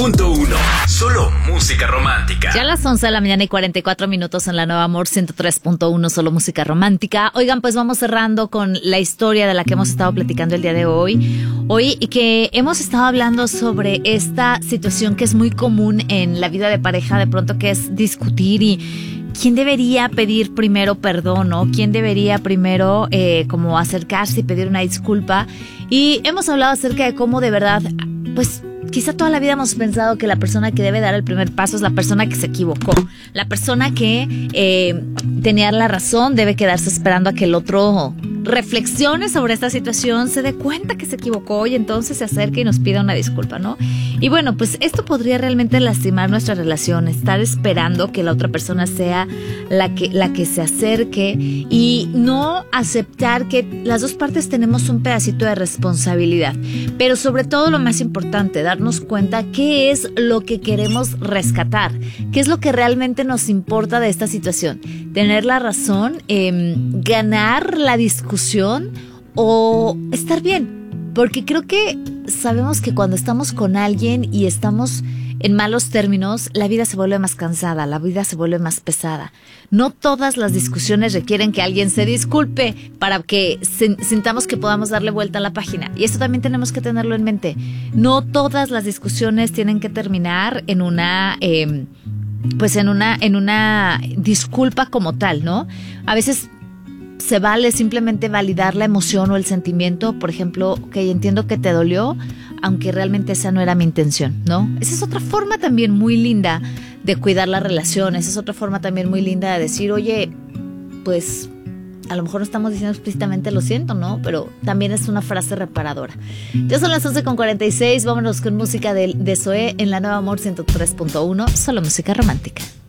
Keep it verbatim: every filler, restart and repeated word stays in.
punto uno. Solo música romántica. Ya a las once de la mañana y cuarenta y cuatro minutos en la Nueva Amor ciento tres punto uno, solo música romántica. Oigan, pues vamos cerrando con la historia de la que hemos estado platicando el día de hoy. Hoy que hemos estado hablando sobre esta situación que es muy común en la vida de pareja, de pronto, que es discutir y quién debería pedir primero perdón, ¿no? ¿Quién debería primero eh, como acercarse y pedir una disculpa? Y hemos hablado acerca de cómo de verdad, pues quizá toda la vida hemos pensado que la persona que debe dar el primer paso es la persona que se equivocó. La persona que eh, tenía la razón debe quedarse esperando a que el otro reflexione sobre esta situación, se dé cuenta que se equivocó y entonces se acerque y nos pida una disculpa, ¿no? Y bueno, pues esto podría realmente lastimar nuestra relación, estar esperando que la otra persona sea la que, la que se acerque y no aceptar que las dos partes tenemos un pedacito de responsabilidad. Pero sobre todo, lo más importante, darnos cuenta qué es lo que queremos rescatar, qué es lo que realmente nos importa de esta situación. Tener la razón, eh, ganar la discusión o estar bien. Porque creo que sabemos que cuando estamos con alguien y estamos en malos términos, la vida se vuelve más cansada, la vida se vuelve más pesada. No todas las discusiones requieren que alguien se disculpe para que se, sintamos que podamos darle vuelta a la página. Y esto también tenemos que tenerlo en mente. No todas las discusiones tienen que terminar en una... Eh, pues en una, en una disculpa como tal, ¿no? A veces se vale simplemente validar la emoción o el sentimiento. Por ejemplo, ok, entiendo que te dolió, aunque realmente esa no era mi intención, ¿no? Esa es otra forma también muy linda de cuidar la relación. Esa es otra forma también muy linda de decir, oye, pues a lo mejor no estamos diciendo explícitamente lo siento, ¿no? Pero también es una frase reparadora. Ya son las once con cuarenta y seis, vámonos con música de, de Zoé en la Nueva Amor ciento tres punto uno, solo música romántica.